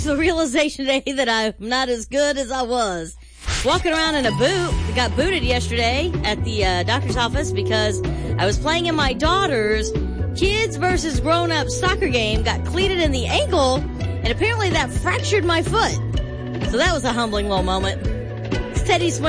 the realization today that I'm not as good as I was. Walking around in a boot. I got booted yesterday at the doctor's office because I was playing in my daughter's kids versus grown-up soccer game, got cleated in the ankle, and apparently that fractured my foot. So that was a humbling little moment. It's Teddy Swims.